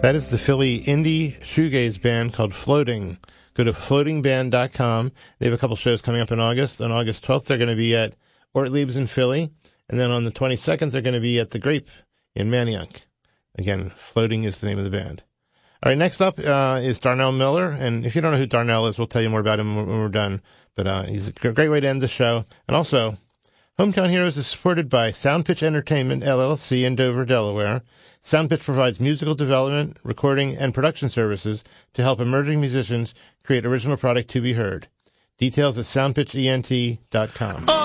That is the Philly indie shoegaze band called Floating. Go to floatingband.com. They have a couple shows coming up in August. On August 12th, they're going to be at Ortlieb's in Philly. And then on the 22nd, they're going to be at the Grape in Manayunk. Again, Floating is the name of the band. All right, next up is Darnell Miller. And if you don't know who Darnell is, we'll tell you more about him when we're done. But he's a great way to end the show. And also, Hometown Heroes is supported by Soundpitch Entertainment, LLC in Dover, Delaware. Soundpitch provides musical development, recording, and production services to help emerging musicians create original product to be heard. Details at soundpitchent.com.